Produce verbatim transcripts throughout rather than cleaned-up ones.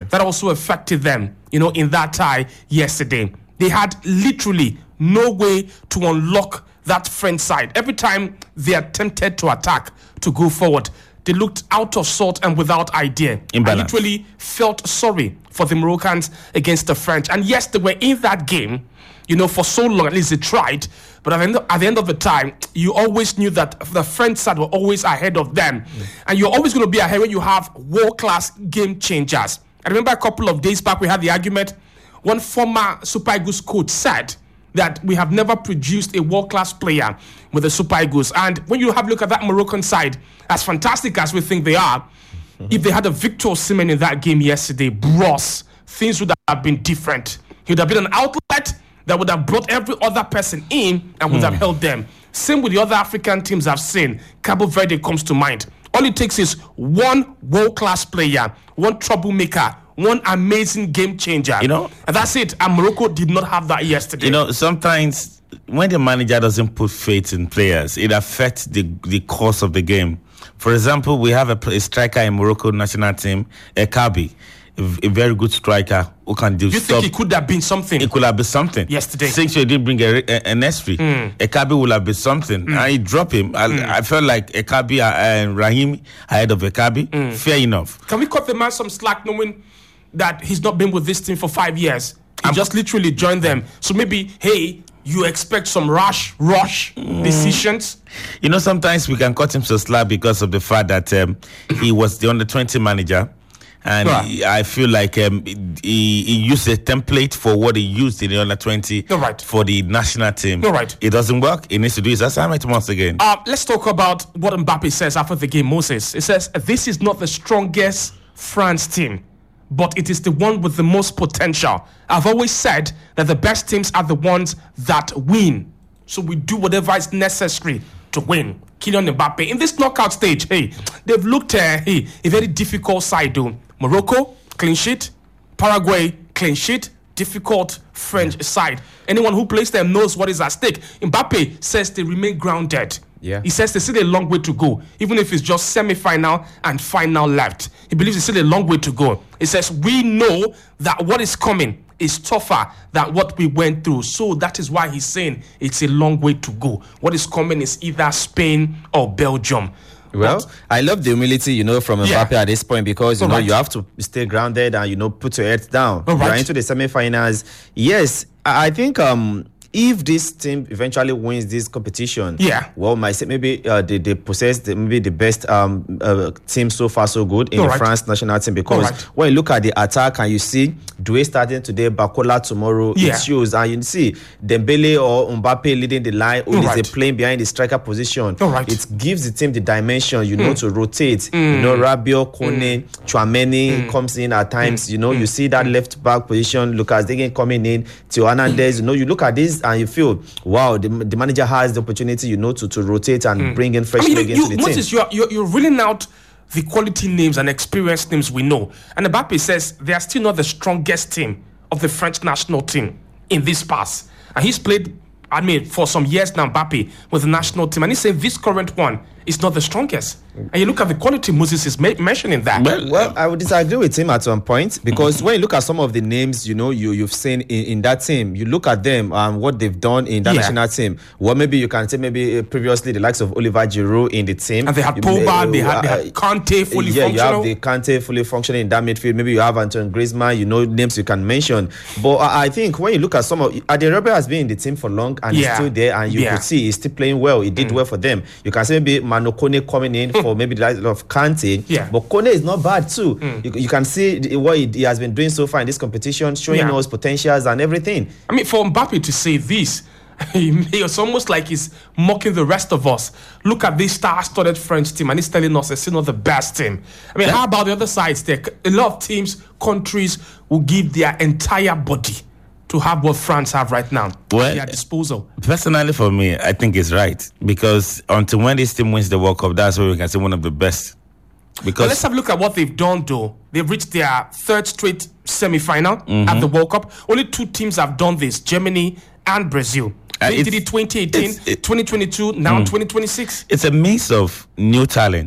that also affected them, you know, in that tie yesterday. They had literally no way to unlock that French side. Every time they attempted to attack, to go forward, they looked out of sort and without idea. I literally felt sorry for the Moroccans against the French. And yes, they were in that game, you know, for so long. At least they tried. But at the end of, at the, end of the time, you always knew that the French side were always ahead of them. Mm. And you're always going to be ahead when you have world-class game changers. I remember a couple of days back, we had the argument. One former Super Eagles coach said that we have never produced a world-class player with the Super Eagles. And when you have a look at that Moroccan side, as fantastic as we think they are, mm-hmm. if they had a Victor Osimhen in that game yesterday, bros, things would have been different. He would have been an outlet that would have brought every other person in and would mm. have held them. Same with the other African teams I've seen. Cabo Verde comes to mind. All it takes is one world-class player, one troublemaker, one amazing game changer. You know, and that's it. And Morocco did not have that yesterday. You know, sometimes when the manager doesn't put faith in players, it affects the, the course of the game. For example, we have a, a striker in Morocco national team, Ekabi. A very good striker who can do. You stop. think it could have been something? It could have been something yesterday. Since you didn't bring a, a, an Esri, mm. Ekabi would have been something. Mm. And he dropped him. I, mm. I felt like Ekabi and Raheem ahead of Ekabi. Mm. Fair enough. Can we cut the man some slack, knowing that he's not been with this team for five years? He I'm, just literally joined them. So maybe, hey, you expect some rush, rush mm. decisions. You know, sometimes we can cut him some slack because of the fact that um, he was the under twenty manager. And right. he, I feel like um, he, he used a template for what he used in the under twenty right. for the national team. Right. It doesn't work. He needs to do his assignment once again. Uh, let's talk about what Mbappe says after the game, Moses. It says, this is not the strongest France team, but it is the one with the most potential. I've always said that the best teams are the ones that win. So we do whatever is necessary to win. Kylian Mbappe. In this knockout stage, hey, they've looked uh, hey, a very difficult side, though. Morocco, clean sheet. Paraguay, clean sheet. Difficult French side. Anyone who plays them knows what is at stake. Mbappe says they remain grounded. Yeah. He says there's still a long way to go, even if it's just semi-final and final left. He believes there's still a long way to go. He says, we know that what is coming is tougher than what we went through. So that is why he's saying it's a long way to go. What is coming is either Spain or Belgium. Well, but, I love the humility, you know, from Mbappe yeah. at this point, because, you All know, right. you have to stay grounded and, you know, put your head down. All right. You're into the semi-finals. Yes, I think um, if this team eventually wins this competition, yeah, well, might say maybe uh, they, they possess the, maybe the best um, uh, team so far so good in All the right. France national team, because right. when you look at the attack and you see Doué starting today, Bakola tomorrow, yeah. it shows, and you see Dembele or Mbappe leading the line, or right. is playing behind the striker position. All right. It gives the team the dimension, you mm. know, to rotate. Mm. You know, Rabiot, Kone, mm. Tchouameni mm. comes in at times. Mm. You know, mm. you see that mm. left back position, Lucas Digne coming in, Theo Hernandez. Mm. You know, you look at this and you feel, wow, the, the manager has the opportunity, you know, to, to rotate and mm. bring in fresh I mean, leg you, into you, the Moses, team. You're, you're, you're reeling out the quality names and experienced names we know. And Mbappe says they are still not the strongest team of the French national team in this pass. And he's played, I mean, for some years now, Mbappe, with the national team. And he's saying this current one is not the strongest. And you look at the quality, Moses is ma- mentioning that. Well, well, I would disagree with him at one point, because mm-hmm. when you look at some of the names, you know, you, you've seen in, in that team, you look at them and um, what they've done in that yeah. national team. Well, maybe you can say maybe uh, previously the likes of Olivier Giroud in the team. And they had Pogba, uh, they had, they had Kante fully yeah, functional. Yeah, you have the Kante fully functioning in that midfield. Maybe you have Antoine Griezmann, you know, names you can mention. But I, I think when you look at some of, Adebayor has been in the team for long and yeah. he's still there, and you yeah. could see he's still playing well. He did mm. well for them. You can say maybe Manu Kone coming in mm. for maybe the likes of Kante, yeah. but Kone is not bad too. Mm. You, you can see the, what he, he has been doing so far in this competition, showing yeah. us potentials and everything. I mean, for Mbappe to say this, it's almost like he's mocking the rest of us. Look at this star-studded French team, and he's telling us it's still not the best team. I mean, yeah. how about the other sides there? A lot of teams, countries will give their entire body to have what France have right now well, at their disposal. Personally, for me, I think it's right, because until when this team wins the World Cup, that's where we can say one of the best. Because well, let's have a look at what they've done, though. They've reached their third straight semi-final mm-hmm. at the World Cup. Only two teams have done this, Germany and Brazil. Uh, they did it twenty eighteen, it, twenty twenty-two, now mm. twenty twenty-six. It's a mix of new talent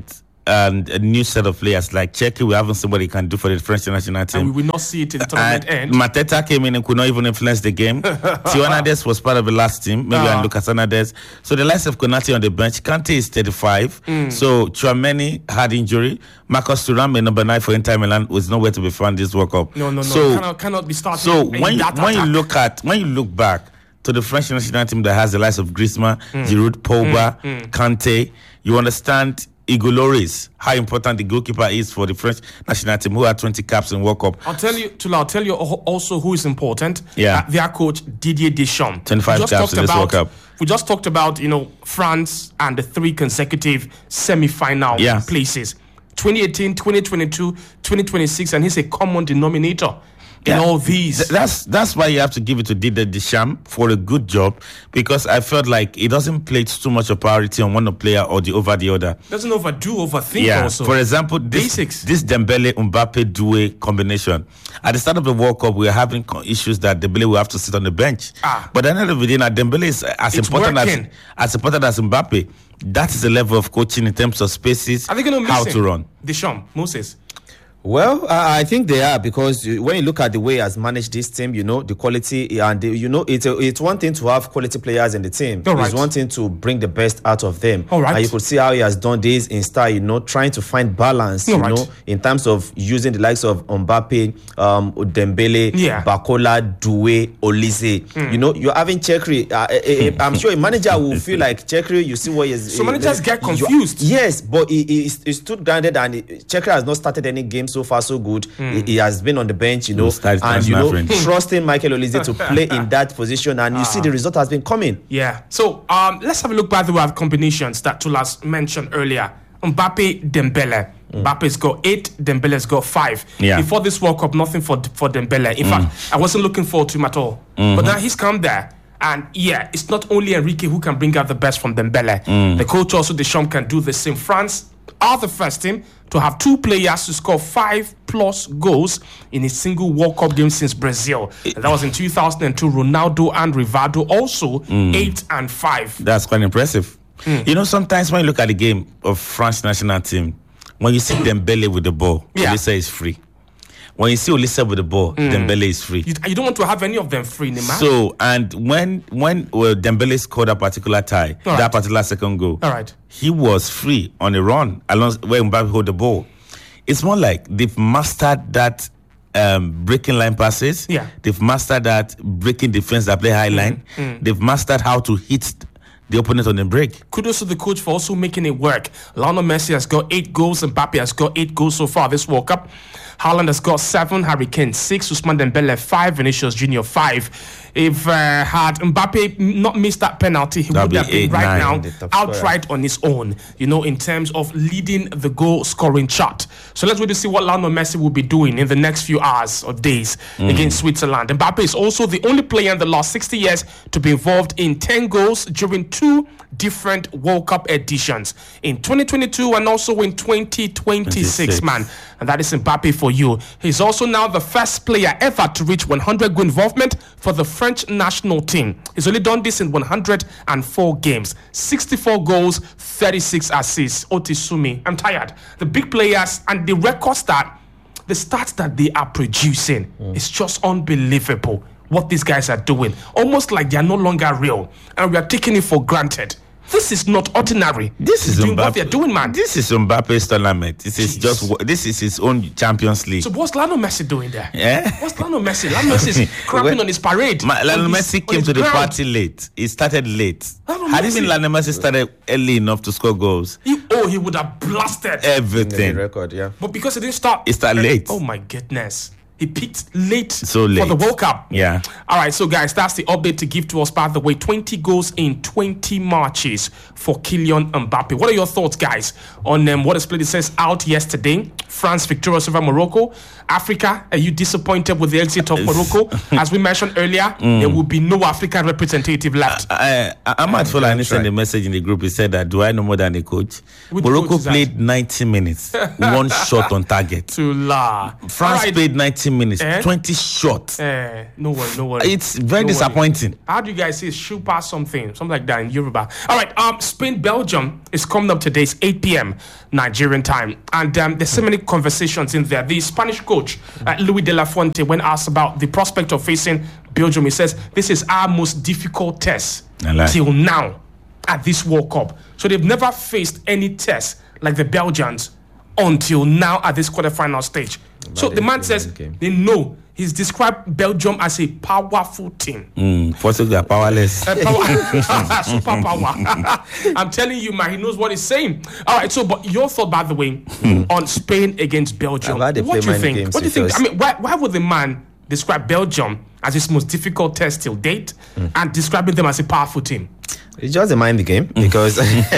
and a new set of players like Czechia. We haven't seen what he can do for the French national team. And we will not see it in the tournament and end. Mateta came in and could not even influence the game. Theo Hernandez was part of the last team, maybe uh. and Lucas Hernandez. So the likes of Konate on the bench. Kante is thirty-five. Mm. So Tchouameni had injury. Marcus Thuram, number nine for Inter Milan, was nowhere to be found this World Cup. No, no, no. So, cannot, cannot be starting. So when you, when you look at when you look back to the French national team that has the likes of Griezmann, mm. Giroud, Pogba, mm. Mm. Kante, you understand Hugo Lloris, how important the goalkeeper is for the French national team, who had twenty caps in World Cup. I'll tell you, Tula, I'll tell you also who is important. Yeah, uh, their coach Didier Deschamps. twenty-five caps in this about, World Cup. We just talked about you know France and the three consecutive semi-final yeah. places. twenty eighteen, twenty twenty-two, twenty twenty-six, and he's a common denominator in yeah. all these. Th- that's that's why you have to give it to Didier Deschamps for a good job, because I felt like he doesn't place too much of priority on one player or the over the other. Doesn't overdo, overthink yeah. also. For example, this, basics. This Dembele Mbappe Doué combination. At the start of the World Cup, we were having issues that Dembele will have to sit on the bench. Ah. But at the end of the day, now Dembele is as it's important working. as as important as Mbappe. That is the level of coaching in terms of spaces. Are they going to miss how him? to run? Deschamps, Moses. Well, I I think they are, because when you look at the way he has managed this team, you know, the quality, and the, you know, it's a, it's one thing to have quality players in the team. All right. It's one thing to bring the best out of them. All right. And you could see how he has done this in style, you know, trying to find balance, All you right. know, in terms of using the likes of Mbappe, um, Dembele, yeah. Bakola, Doué, Olise. Mm. You know, you're having Chekri. Uh, uh, uh, I'm sure a manager will feel like Chekri, you see what he is. So managers uh, get confused. Yes, but he, he, he stood grounded, and Chekri has not started any game so far so good. Mm. He, he has been on the bench, you know, and you know, friend. trusting Michael Olise to play in that position, and you ah. see the result has been coming. Yeah. So um, let's have a look, by the way, at combinations that Tulas mentioned earlier. Mbappe, Dembele. Mm. Mbappe's got eight, Dembele's got five. Yeah. Before this World Cup, nothing for for Dembele. In mm. fact, I wasn't looking forward to him at all. Mm-hmm. But now he's come there. And yeah, it's not only Enrique who can bring out the best from Dembele. Mm. The coach also, Deschamps, can do the same. France are the first team to have two players to score five plus goals in a single World Cup game since Brazil. And that was in two thousand two. Ronaldo and Rivaldo also mm. eight and five. That's quite impressive. Mm. You know, sometimes when you look at the game of France national team, when you see Dembele with the ball, yeah. Olise is free. When you see Olise with the ball, mm. Dembele is free. You, you don't want to have any of them free, Neymar. So, and when when well, Dembele scored a particular tie, All that right. particular second goal, All right. he was free on a run along where Mbappe hold the ball. It's more like they've mastered that um, breaking line passes. Yeah. They've mastered that breaking defense that play high line. Mm. Mm. They've mastered how to hit the opponent on the break. Kudos to the coach for also making it work. Lionel Messi has got eight goals, and Mbappe has got eight goals so far this World Cup. Haaland has got seven, Harry Kane six, Ousmane Dembele five, Vinicius Junior five. If uh, had Mbappe not missed that penalty, he That'd would have eight, been right nine. now outright on his own, you know, in terms of leading the goal scoring chart. So let's wait to see what Lionel Messi will be doing in the next few hours or days mm. against Switzerland. Mbappe is also the only player in the last sixty years to be involved in ten goals during two different World Cup editions, in twenty twenty-two and also in twenty twenty-six, man. And that is Mbappe for you. He's also now the first player ever to reach one hundred goal involvement for the French national team. He's only done this in one hundred four games, sixty-four goals, thirty-six assists. Otisumi, I'm tired. The big players and the records that, the stats that they are producing, mm. is just unbelievable. What these guys are doing, almost like they are no longer real, and we are taking it for granted. This is not ordinary. This is doing Mbappe, what they're doing, man. This is Mbappe's tournament. This is Jeez. just this is his own Champions League. So what's Lionel Messi doing there? Yeah, what's Lionel Messi? Lionel Messi is crapping on his parade. Ma- Lionel Messi came to the ground. party late. He started late. Lionel Had Messi. even Lionel Messi started early enough to score goals, he, oh, he would have blasted everything. The record, yeah. But because he didn't start, he started late. Oh my goodness. He peaked late, so late for the World Cup. Yeah. All right, so guys, that's the update to give to us. By the way, twenty goals in twenty matches for Kylian Mbappe. What are your thoughts, guys, on um, what display it says out yesterday? France victorious over Morocco. Africa, are you disappointed with the exit of Morocco? As we mentioned earlier, mm. there will be no African representative left. I, I, Ahmad Fulani sent a message in the group. He said that, do I know more than a coach? Which Morocco coach played ninety minutes, one shot on target. To la. France right. played ninety minutes, eh? twenty shots. Eh, no worry, no worry. It's very no disappointing. Worry. How do you guys say shoot past something? Something like that in Yoruba. All right, um, Spain, Belgium is coming up today. It's eight p.m. Nigerian time. And um, there's so many conversations in there. The Spanish coach, uh, Luis de la Fuente, when asked about the prospect of facing Belgium, he says, this is our most difficult test till now at this World Cup. So they've never faced any test like the Belgians until now at this quarterfinal stage. But so the man says they know. He's described Belgium as a powerful team. Mm, Portugal, powerless. Uh, power, super power. I'm telling you, man, he knows what he's saying. All right, so, but your thought, by the way, mm. on Spain against Belgium. What do you think? What do you think? I mean, why, why would the man describe Belgium as his most difficult test till date mm. and describing them as a powerful team? It's just a mind the game because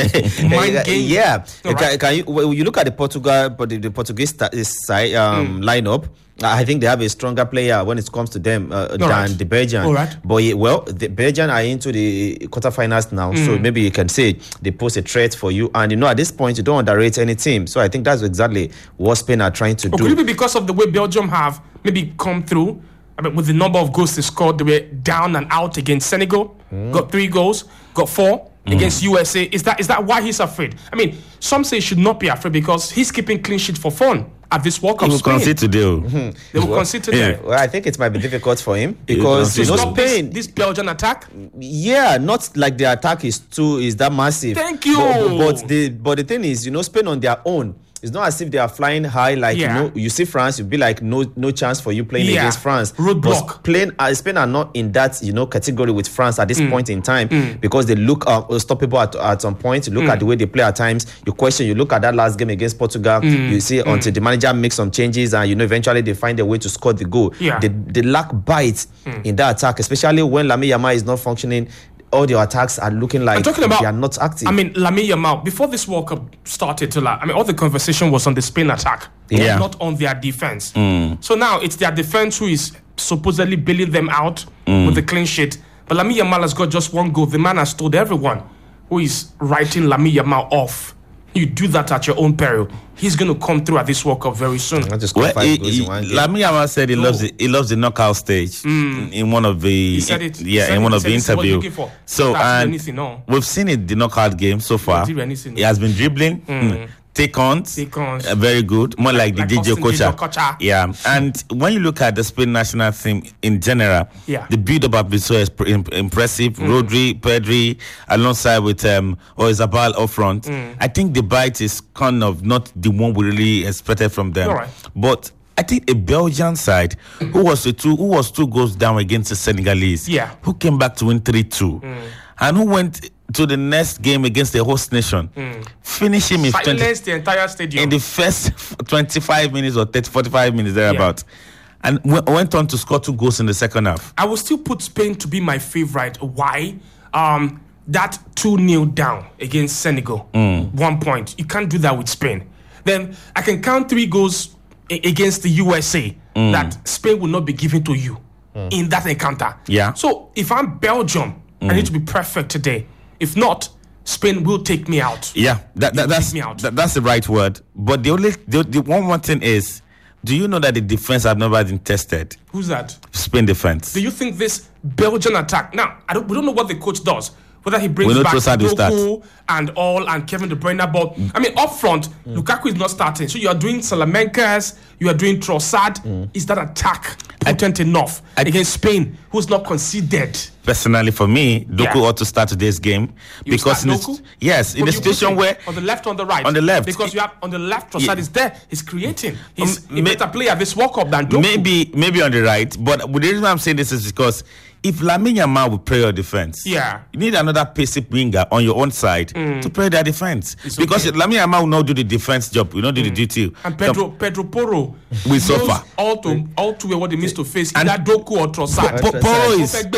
mind game. Yeah. Right. Can, can you, when you look at the Portugal, but the, the Portuguese side um, mm. lineup, I think they have a stronger player when it comes to them uh, than right. the Belgian. Right. But yeah, well, the Belgian are into the quarterfinals now, mm. so maybe you can say they pose a threat for you. And you know, at this point, you don't underrate any team. So I think that's exactly what Spain are trying to or do. Could it be because of the way Belgium have maybe come through? I mean, with the number of goals they scored, they were down and out against Senegal. Mm. Got three goals, got four mm. against U S A. Is that is that why he's afraid? I mean, some say he should not be afraid because he's keeping clean sheet for fun at this World Cup. He will concede today. Mm-hmm. They will well, concede today. Yeah. Well, I think it might be difficult for him because you know Spain. This, this Belgian attack. Yeah, not like the attack is too is that massive. Thank you. But, but the but the thing is, you know, Spain on their own. It's not as if they are flying high, like yeah. you know. You see France, you'd be like, no, no chance for you playing yeah. against France. Roadblock. Playing, uh, Spain are not in that you know category with France at this mm. point in time mm. because they look uh, unstoppable at, at some point. You look mm. at the way they play at times. You question. You look at that last game against Portugal. Mm. You see mm. until the manager makes some changes and you know eventually they find a way to score the goal. Yeah. They, they lack bite mm. in that attack, especially when Lamine Yamal is not functioning. All the attacks are looking like about, they are not active. I mean, Lamine Yamal, before this World Cup started, to like, I mean, all the conversation was on the Spain attack, yeah. not on their defense. Mm. So now it's their defense who is supposedly bailing them out mm. with the clean sheet. But Lamine Yamal has got just one goal. The man has told everyone who is writing Lamine Yamal off. You do that at your own peril. He's going to come through at this World Cup very soon. Well, he, he, Lamine Yamal said he no. loves the, he loves the knockout stage mm. in, in one of the he said it. yeah he said in it. one he of the interviews. So and anything, no. we've seen it the knockout game so far. Anything, he has been dribbling. Mm. Take-ons, Take-ons. Uh, very good, more like, like the D J Kocha. Yeah, and when you look at the Spain national team in general, yeah. the build-up of Bissau is imp- impressive. Mm. Rodri, Pedri, alongside with um, Oyarzabal up front. Mm. I think the bite is kind of not the one we really expected from them. All right. But I think a Belgian side who was the two who was two goals down against the Senegalese, yeah. who came back to win three two, mm. and who went to the next game against the host nation, mm. finish him in silence the entire stadium in the first twenty-five minutes or thirty, forty-five minutes thereabout, yeah. and w- went on to score two goals in the second half. I will still put Spain to be my favorite. Why? Um, that two nil down against Senegal, mm. one point. You can't do that with Spain. Then I can count three goals a- against the U S A mm. that Spain will not be given to you mm. in that encounter. Yeah. So if I'm Belgium, mm. I need to be perfect today. If not, Spain will take me out. Yeah, that, that, that's that, that's the right word. But the only the, the one more thing is, do you know that the defense have never been tested? Who's that? Spain defense. Do you think this Belgian attack? Now, I don't. We don't know what the coach does. Whether he brings back Doku and all and Kevin De Bruyne, but mm. I mean, up front, mm. Lukaku is not starting. So you are doing Salamenkas, you are doing Trossard. Mm. Is that attack potent I, enough I, against Spain, who's not conceded? Personally, for me, Doku yeah. ought to start today's game you because in Doku? The, yes, in the situation where on the left, or on the right, on the left, because you have on the left, Trossard yeah. is there. He's creating. He's um, a better player this World Cup than Doku. Maybe, maybe on the right, but the reason I'm saying this is because if Lamine Yamal will play your defense, yeah, you need another pacey winger on your own side mm. to play their defense. It's because okay. Lamine Yamal will not do the defense job, will not do mm. the duty. And Pedro Come, Pedro Porro will suffer. All to all to what it means to face and either Doku or Trossard. Po- Porro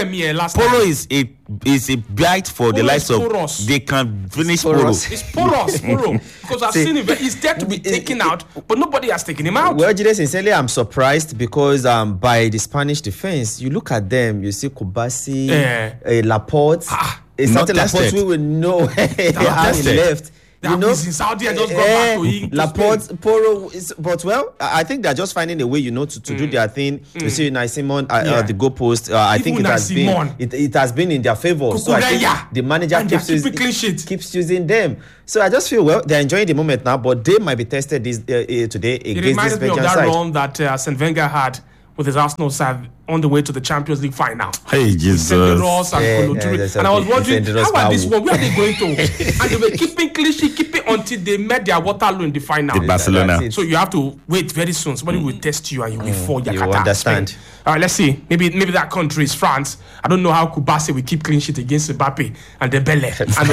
is Porro is a is a bite for Porro the likes of porous. They can finish Porro. It's porous, Porro. Because I've See, seen him. He's there to be taken out, but nobody has taken him out. Well, Jide, sincerely, I'm surprised because um, by the Spanish defense, you look at them, you see Kubasi, yeah. uh, Laporte. Ah, it's something Laporte we will know how he left. They you know, in Saudi and just uh, got back to him. Laporte, Poro, is, but well, I think they're just finding a way, you know, to, to mm. do their thing. Mm. You see, Unai Simon, uh, yeah. uh, the goalpost. Uh, I think it has been it, it has been in their favor. Kukureya. So I think the manager keeps, use, it, keeps using them. So I just feel well, they're enjoying the moment now, but they might be tested this uh, uh, today it against this Belgian side. It reminds me of that side. run that uh, Arsene Wenger had with his Arsenal side on the way to the Champions League final. Hey, Jesus. Ross and, yeah, yeah, and I was wondering, how are this one? Where are they going to? And they were keeping clean sheet, keeping until they met their Waterloo in the final. The Barcelona. So you have to wait very soon. Somebody mm. will test you and you will mm. fall. You understand. Spain. All right, let's see. Maybe maybe that country is France. I don't know how Kubase will keep clean sheet against Mbappe and Dembele.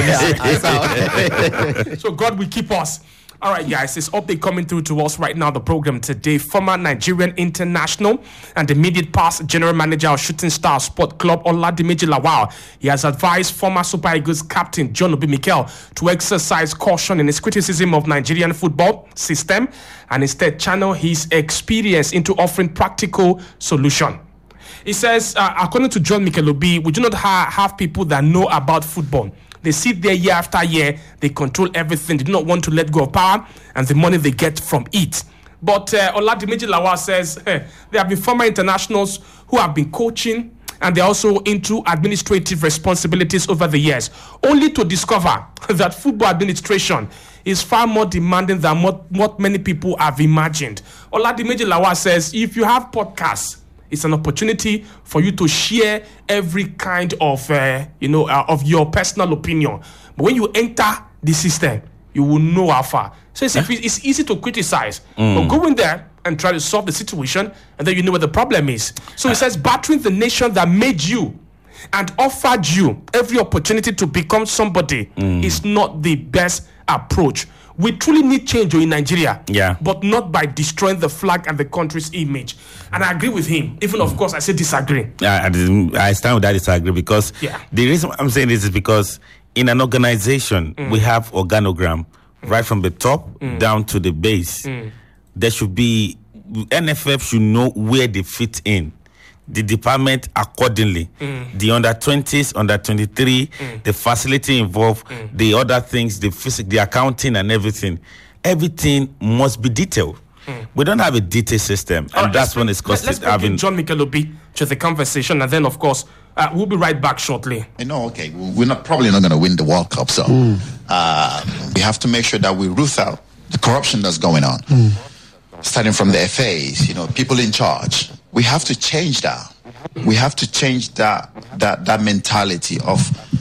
So God will keep us. All right, guys, this update coming through to us right now, the program today. Former Nigerian international and immediate past general manager of Shooting Star Sport Club, Oladimeji Lawal. He has advised former Super Eagles captain John Obi Mikel to exercise caution in his criticism of Nigerian football system and instead channel his experience into offering practical solution. He says, uh, according to John Mikel Obi, we do not ha- have people that know about football. They sit there year after year. They control everything. They do not want to let go of power and the money they get from it. But uh, Oladimeji Lawal says eh, there have been former internationals who have been coaching and they're also into administrative responsibilities over the years, only to discover that football administration is far more demanding than what, what many people have imagined. Oladimeji Lawal says if you have podcasts, it's an opportunity for you to share every kind of, uh, you know, uh, of your personal opinion. But when you enter the system, you will know how far. So it's, it's easy to criticize, mm. but go in there and try to solve the situation, and then you know what the problem is. So it says, battering the nation that made you and offered you every opportunity to become somebody mm. is not the best approach. We truly need change in Nigeria, yeah, but not by destroying the flag and the country's image. And I agree with him. Even, of course, I say disagree. I, I stand with that disagree because yeah. the reason I'm saying this is because in an organization, mm. we have organogram mm. right from the top mm. down to the base. Mm. There should be, N F F should know where they fit in. The department accordingly. Mm. The under twenties, under twenty-three, mm. the facility involved, mm. the other things, the physics, the accounting and everything. Everything must be detailed. Mm. We don't have a detailed system, and right, that's when it's costing. Let's bring John Mikel Obi to the conversation, and then, of course, uh, we'll be right back shortly. I know, okay, we're not probably not going to win the World Cup, so mm. uh, we have to make sure that we root out the corruption that's going on. Mm. Starting from the F As, you know, people in charge. We have to change that. We have to change that that that mentality of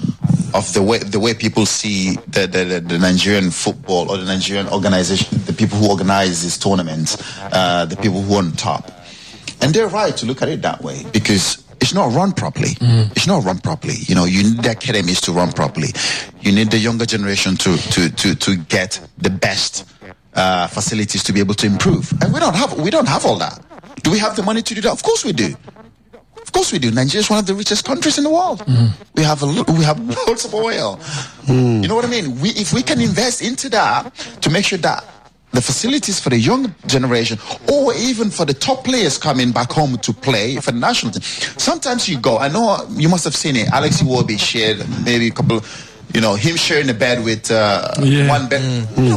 of the way the way people see the, the, the Nigerian football or the Nigerian organization, the people who organize these tournaments, uh, the people who are on top. And they're right to look at it that way because it's not run properly. Mm. It's not run properly. You know, you need the academies to run properly. You need the younger generation to to to, to get the best uh, facilities to be able to improve. And we don't have we don't have all that. Do we have the money to do that? Of course we do. Of course we do. Nigeria is one of the richest countries in the world. Mm. We have a we have loads of oil. Mm. You know what I mean? We if we can invest into that to make sure that the facilities for the young generation or even for the top players coming back home to play for the national team. Sometimes you go, I know you must have seen it. Alex Iwobi shared maybe a couple of, you know, him sharing a bed with uh, yeah. one bed. Mm. You know,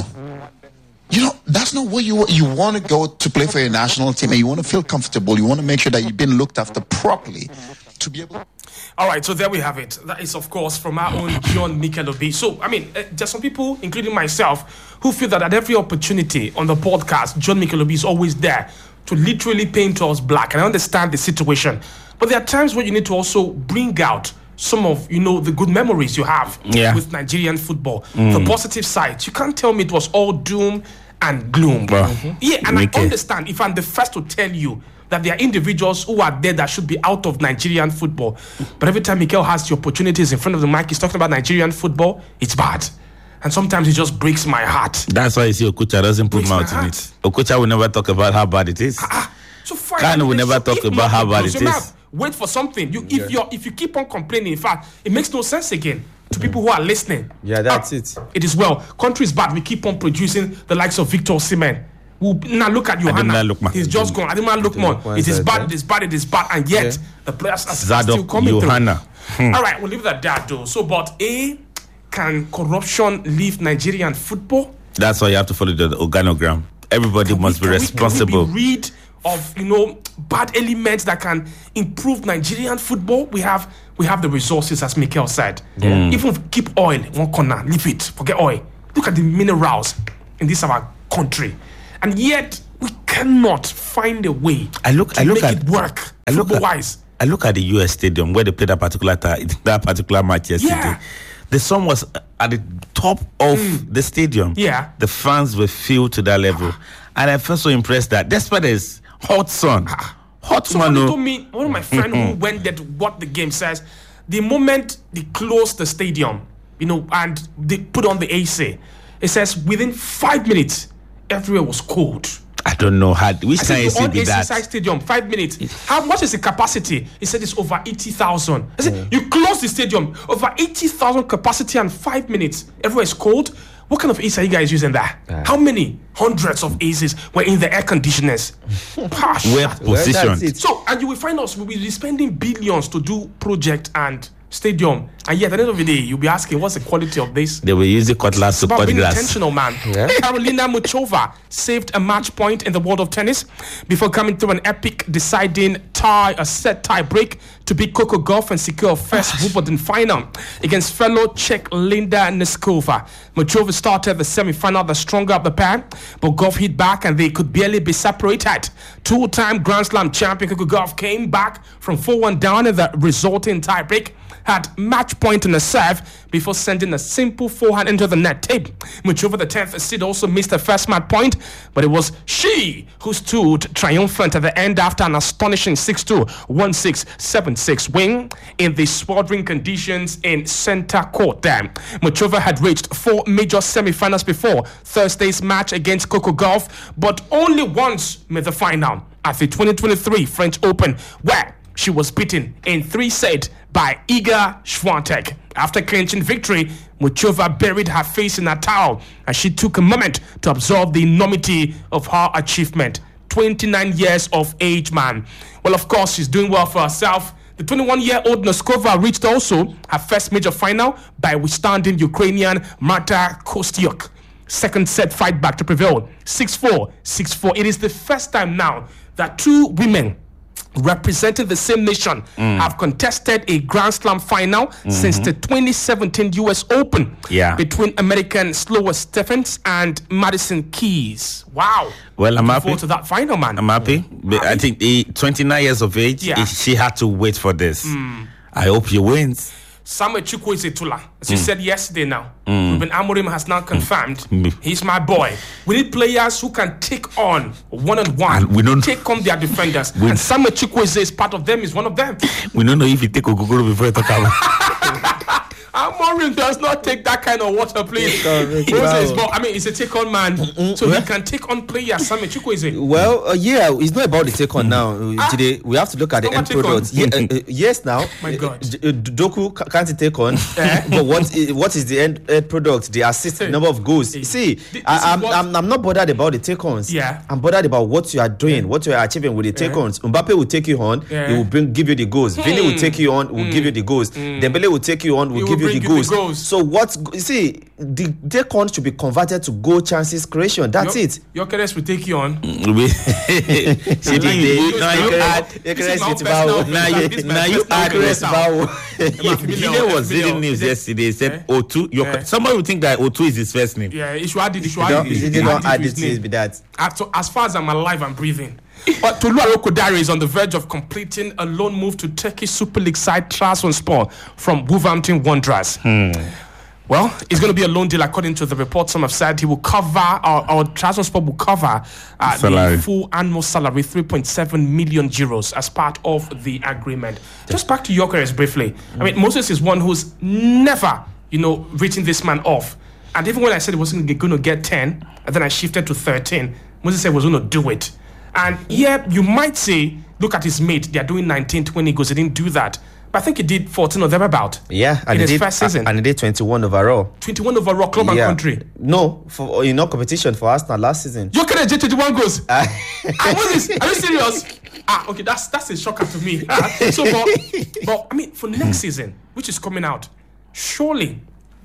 You know, that's not where you you want to go to play for your national team, and you want to feel comfortable. You want to make sure that you've been looked after properly to be able. All right, so there we have it. That is, of course, from our own John Mikel Obi. So, I mean, uh, there's some people, including myself, who feel that at every opportunity on the podcast, John Mikel Obi is always there to literally paint us black. And I understand the situation, but there are times where you need to also bring out some of, you know, the good memories you have yeah. with Nigerian football, mm. the positive side. You can't tell me it was all doom and gloom. Mm-hmm. Yeah, and Make I understand it. If I'm the first to tell you that there are individuals who are there that should be out of Nigerian football, but every time Mikel has the opportunities in front of the mic, he's talking about Nigerian football, it's bad. And sometimes it just breaks my heart. That's why you see Okucha doesn't put mouth in it. Okucha will never talk about how bad it is. Ah, so fine. Kanu will never talk about how bad it is. Wait for something. You, if you if you keep on complaining, in fact, it makes no sense again to people who are listening. Yeah, that's uh, it. It is well. Country is bad. We keep on producing the likes of Victor Osimhen. We'll, now look at Johanna. He's just gone. Ademola Lookman. It is bad. It is bad. It is bad. And yet yeah. the players are Zado, still coming Johanna. through. Hmm. All right, we'll leave it at that though. So, but a can corruption leave Nigerian football? That's why you have to follow the organogram. Everybody Can must we, be can responsible. We, can we be rid of, you know, bad elements that can improve Nigerian football? We have we have the resources, as Mikel said. Yeah. Even if we keep oil in one corner, leave it, forget oil. Look at the minerals in this our country, and yet we cannot find a way I look, to I look make at, it work I look football at, wise. I look at the U S stadium where they played that particular ta- that particular match yesterday. Yeah. The sun was at the top of mm. the stadium. Yeah. The fans were filled to that level. And I felt so impressed that despite this hot sun, hot Somebody man. told me, one of my friends who went there to watch the game says, the moment they closed the stadium, you know, and they put on the A C, it says within five minutes, everywhere was cold. I don't know how. Which I can you said, see on that? A C Stadium, five minutes. How much is the capacity? He said it's over eighty thousand. I said, mm. you close the stadium, over eighty thousand capacity and five minutes. Everywhere is cold. What kind of A C are you guys using there? Uh, How many hundreds of A Cs were in the air conditioners? Gosh, Where positioned. So, and you will find us, we'll be spending billions to do project and stadium, and yet at the end of the day, you'll be asking, what's the quality of this? They will use the cutlass to cut being glass. Intentional, man. Yeah. Karolina Muchova saved a match point in the world of tennis before coming through an epic deciding tie, a set tie break to beat Coco Gauff and secure a first Wimbledon final against fellow Czech Linda Neskova. Muchova started the semi-final the stronger of the pair, but Gauff hit back and they could barely be separated. Two-time Grand Slam champion Coco Gauff came back from four one down in the resulting tie break, had match point in a serve before sending a simple forehand into the net tape. Muchova, the tenth seed, also missed her first match point, but it was she who stood triumphant at the end after an astonishing six two, one six, seven six win in the sweltering conditions in center court there. Muchova had reached four major semi-finals before Thursday's match against Coco Gauff, but only once made the final at the twenty twenty-three French Open, where she was beaten in three sets by Iga Swiatek. After clinching victory, Muchova buried her face in a towel and she took a moment to absorb the enormity of her achievement. twenty-nine years of age, man. Well, of course, she's doing well for herself. The twenty-one-year-old Noskova reached also her first major final by withstanding Ukrainian Marta Kostyuk. Second set fight back to prevail. six four, six four. It is the first time now that two women representing the same nation mm. have contested a Grand Slam final mm-hmm. since the twenty seventeen U S Open yeah. between American Sloane Stephens and Madison Keys. Wow. Well, I'm happy. Forward to that final, man. I'm happy. happy. I think the twenty-nine years of age, yeah. she had to wait for this. Mm. I hope she wins. Samuel Chukwueze-Tula, as you mm. said yesterday now, mm. Ruben Amorim has now confirmed mm. he's my boy. We need players who can take on one-on-one, and we don't take on their defenders. And Samuel Chukwueze is part of them, is one of them. We don't know if he take Ogogoro before he talk about Amorim does not take that kind of water, please. Moses, but I mean, he's a take-on man, mm-hmm. so well, he can take on players. Samuel Chukwueze. Well, uh, yeah, it's not about the take-on now. Ah, today, we have to look at the end product. Yeah, uh, uh, yes, now. My God. Uh, Doku can't take on, but what is, what is the end, end product? The assist hey. number of goals. Hey. See, this I, I'm, I'm I'm not bothered about the take-ons. Yeah, I'm bothered about what you are doing, yeah. what you are achieving with the take-ons. Yeah. Mbappe will take you on, yeah. he will bring give you the goals. Hmm. Vini will take you on, will hmm. give you the goals. Hmm. Dembele will take you on, will, will give you the goals. the goals. So what? See, the take-on should be converted to goal chances creation. That's your, it. Your Yokeres will take you on. Now you add. Now you now you add. Vini was reading news yesterday. He said O two. Somebody would think that O two is his first name. Yeah, he should add it. He should add it. He did not add it to be that. As far as I'm alive and breathing. But Tolu Arokodare is on the verge of completing a loan move to Turkish Super League side Trabzonspor from Wolverhampton Wanderers. Hmm. Well, it's going to be a loan deal according to the report. Some have said he will cover, or, or Trabzonspor will cover uh, the full annual salary, three point seven million euros, as part of the agreement. Just back to Gyökeres briefly. Mm. I mean, Moses is one who's never, you know, written this man off. And even when I said he wasn't going to get ten, and then I shifted to thirteen, Moses said he was going to do it. And yeah, you might say, look at his mate, they're doing nineteen, twenty goals. He didn't do that. But I think he did fourteen or thereabout. Yeah, and in his did, first season. And he did twenty-one overall. twenty-one overall, club yeah. and country. No, for in no competition for Arsenal last season. You could have did twenty-one goals. Uh, what is this? Are you serious? Ah, okay, that's that's a shocker to me. so, but, but I mean, for next season, which is coming out, surely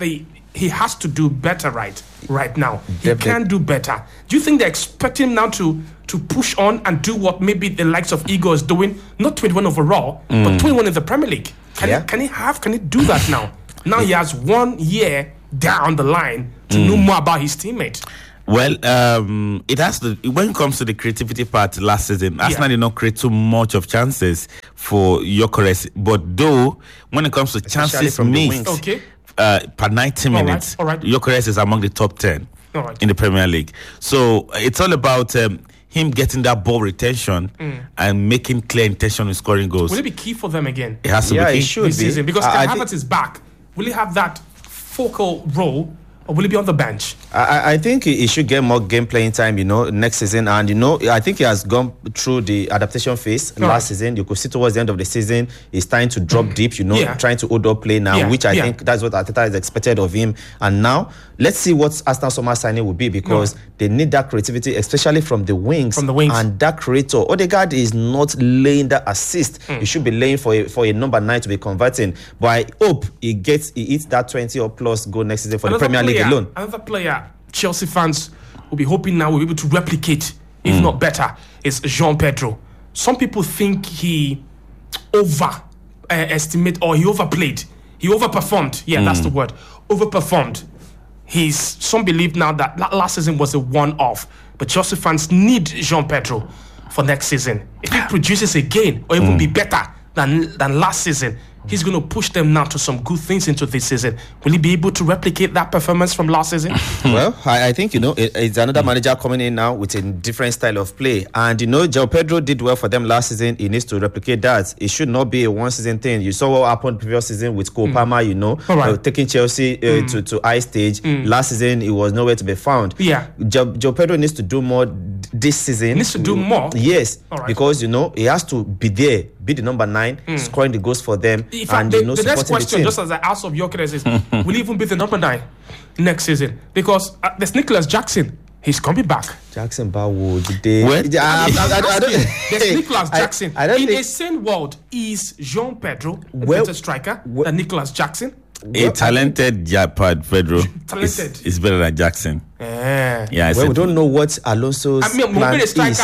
they he has to do better right right now. He Definitely. can do better. Do you think they're expecting him now to to push on and do what maybe the likes of Igor is doing? Not twenty-one overall, mm. but twenty-one in the Premier League. Can yeah. he can he have can he do that now? Now he has one year down the line to mm. know more about his teammate. Well, um, it has to. When it comes to the creativity part, last season, yeah. Arsenal did not create too much of chances for Gyökeres. But though, when it comes to Especially chances from missed, okay. uh, per ninety minutes, all right, all right. Gyökeres is among the top ten all right. in the Premier League. So it's all about um, him getting that ball retention mm. and making clear intention in scoring goals. Will it be key for them again? It has to yeah, be key it should this be. season because uh, Kai Havertz is back. Will he have that focal role? Or will he be on the bench? I, I think he should get more game playing time, you know, next season. And, you know, I think he has gone through the adaptation phase All last right. season. You could see towards the end of the season, he's trying to drop mm. deep, you know, yeah. trying to hold up play now, yeah. which I yeah. think that's what Arteta is expected of him. And now, let's see what Arsenal summer signing will be because no. they need that creativity, especially from the wings. From the wings. And that creator. Odegaard is not laying that assist. Mm. He should be laying for a, for a number nine to be converting. But I hope he gets he hits that twenty or plus goal next season for Another the Premier League. Player, alone. Another player Chelsea fans will be hoping now will be able to replicate, if mm. not better, is João Pedro. Some people think he over uh, estimate or he overplayed. He overperformed. Yeah, mm. that's the word. Overperformed. He's some believe now that last season was a one-off. But Chelsea fans need João Pedro for next season. If he produces again or even mm. be better than than last season, he's going to push them now to some good things into this season. Will he be able to replicate that performance from last season? Well, I, I think, you know, it, it's another manager coming in now with a different style of play. And, you know, João Pedro did well for them last season. He needs to replicate that. It should not be a one-season thing. You saw what happened previous season with Cole mm. Palmer, you know, right. uh, taking Chelsea uh, mm. to, to high stage. Mm. Last season, it was nowhere to be found. Yeah. João, João Pedro needs to do more d- this season. He needs to do more? Yes. Right. Because, you know, he has to be there, be the number nine, mm. scoring the goals for them. In fact, and, the, you know, the next question, the just as I asked of Gyökeres, is will he even be the number nine next season? Because uh, there's Nicholas Jackson. He's coming back. Jackson Barwood. They, well, I, I, I, I don't, there's Nicholas Jackson. I, I don't In think, a same world, is João Pedro a well, better striker well, than Nicholas Jackson? A well, talented Japad Pedro talented. Is, is better than Jackson. Yeah, yeah well, we don't know what Alonso's I mean, plan is going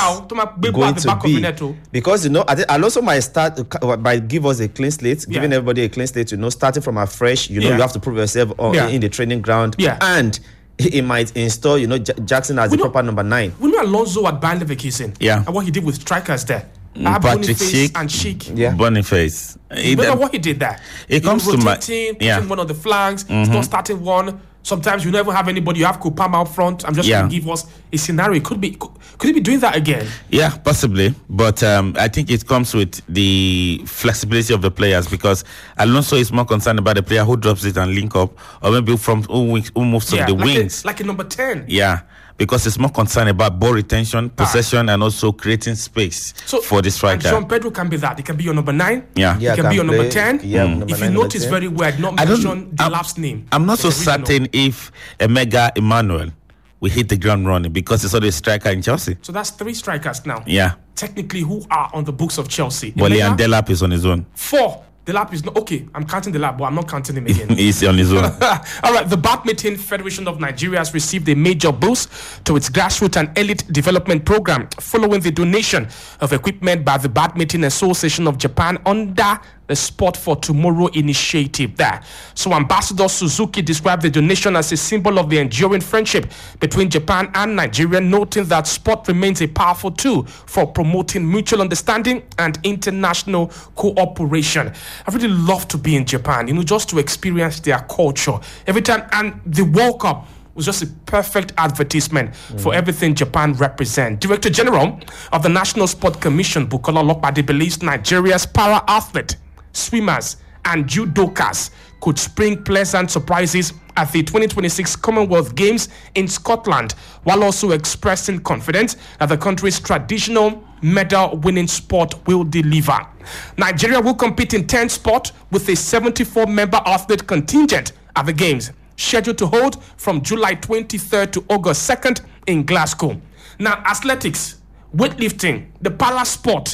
to be. Because, you know, I think Alonso might start, might give us a clean slate, yeah. giving everybody a clean slate, you know, starting from afresh. You know, yeah. you have to prove yourself on, yeah. in the training ground. Yeah. And he might install, you know, J- Jackson as we the know, proper number nine. We know Alonso at Bayer Leverkusen. Yeah. And what he did with strikers there. Mm, Patrick Schick and Schick. Yeah. Boniface. Remember what he did there? It comes to my yeah. one on the flanks, mm-hmm. not starting one. Sometimes you never have anybody. You have Kupama up front. I'm just yeah. going to give us a scenario. Could be, could, could he be doing that again? Yeah, possibly. But um, I think it comes with the flexibility of the players because Alonso is more concerned about the player who drops it and link up, or maybe from who, who moves yeah, to the like wings, a, like a number ten. Yeah. Because it's more concerned about ball retention, possession, ah. and also creating space so, for the striker. And João Pedro can be that. He can be your number nine. Yeah. yeah he can, can be your play, number ten. Yeah, mm. number if you notice very well, I did not mention the last name. I'm not so certain if Emega Emmanuel will hit the ground running because he's already a striker in Chelsea. So that's three strikers now. Yeah. Technically, who are on the books of Chelsea. Well, Leon Delap is on his own. Four. The lap is not okay. I'm counting the lap, but I'm not counting him again. He's on his own. All right. The Badminton Federation of Nigeria has received a major boost to its grassroots and elite development program following the donation of equipment by the Badminton Association of Japan under the Sport for Tomorrow initiative there. So Ambassador Suzuki described the donation as a symbol of the enduring friendship between Japan and Nigeria, noting that sport remains a powerful tool for promoting mutual understanding and international cooperation. I really love to be in Japan, you know, just to experience their culture every time. And the World Cup was just a perfect advertisement mm. for everything Japan represents. Director General of the National Sport Commission, Bukola Olopade, believes Nigeria's para athlete, swimmers, and judokas could spring pleasant surprises at the twenty twenty-six Commonwealth Games in Scotland, while also expressing confidence that the country's traditional medal-winning sport will deliver. Nigeria will compete in ten sports with a seventy-four member athlete contingent at the Games, scheduled to hold from July twenty-third to August second in Glasgow. Now, athletics, weightlifting, the para sport,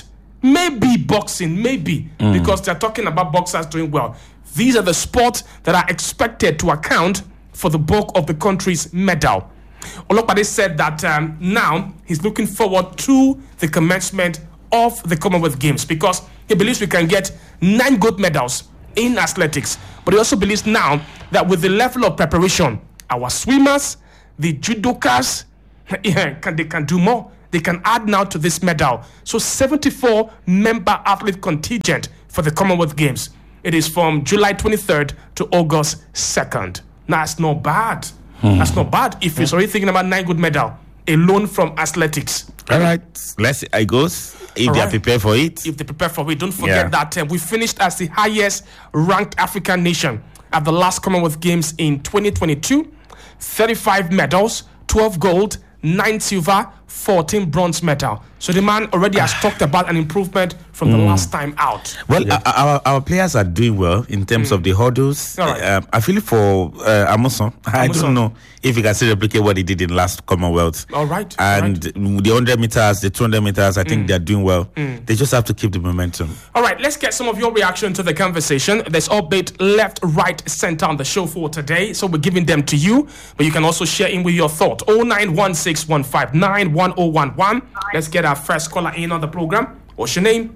maybe boxing, maybe, mm. because they're talking about boxers doing well. These are the sports that are expected to account for the bulk of the country's medal. Olopade said that um, now he's looking forward to the commencement of the Commonwealth Games because he believes we can get nine gold medals in athletics. But he also believes now that with the level of preparation, our swimmers, the judokas, yeah, can, they can do more. They can add now to this medal. So seventy-four member athlete contingent for the Commonwealth Games. It is from July twenty-third to August second. Now, that's not bad. Mm. That's not bad if you're already thinking about nine good medal alone from athletics. All right, let's see how it goes. If All they right. are prepared for it. If they prepare for it. Don't forget yeah. that uh, we finished as the highest ranked African nation at the last Commonwealth Games in twenty twenty-two. thirty-five medals, twelve gold, nine silver, fourteen bronze medal. So the man already has talked about an improvement from the mm. last time out. Well, yeah. our, our players are doing well in terms mm. of the hurdles. Right. Um, I feel for uh, Amuson, I don't know if he can still replicate what he did in last Commonwealth. All right. And All right. the one hundred meters, the two hundred meters, I think mm. they're doing well. Mm. They just have to keep the momentum. All right, let's get some of your reaction to the conversation. There's update left, right, center on the show for today. So we're giving them to you, but you can also share in with your thought. oh nine one six, one five nine, one oh one one. Let's get our first caller in on the program. What's your name?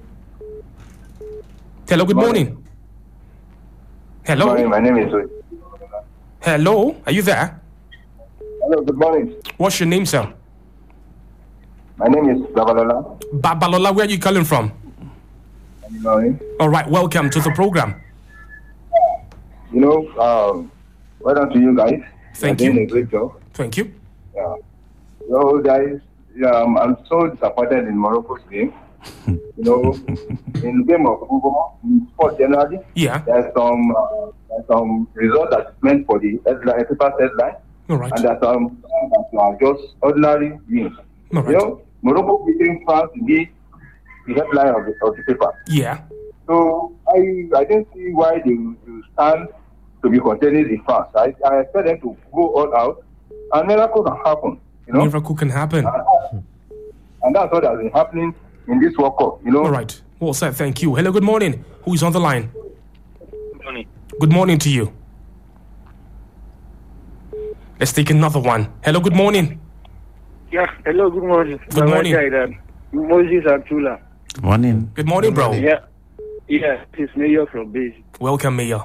Hello, good morning. morning. Hello. Good morning, my name is Zoe. Hello, are you there? Hello, good morning. What's your name, sir? My name is Babalola. Babalola, where are you calling from? Good morning. All right, welcome to the program. You know, um, well done to you guys. Thank You're you. doing a great job. Thank you. Yeah. So, guys, um, I'm so disappointed in Morocco's game. You know, in the game of football, in sport generally, yeah, there's some uh, there's some result that's meant for the headline, paper headline, all right, and there's some that are just ordinary wins. All right. You know, Morocco beating France beat the headline of the, of the paper. Yeah. So I I didn't see why they will stand to be contending in France. I I expect them to go all out, and miracle can happen. You know, miracle can happen, and, and that's what has been happening in this World Cup, you know. All right. Well said. Thank you. Hello. Good morning. Who is on the line? Good morning. Good morning to you. Let's take another one. Hello. Good morning. Yeah. Hello. Good morning. Good morning. Moses Antula. Good morning. Good morning, bro. Yeah. Yeah. It's Mayor from Base. Welcome, Mayor.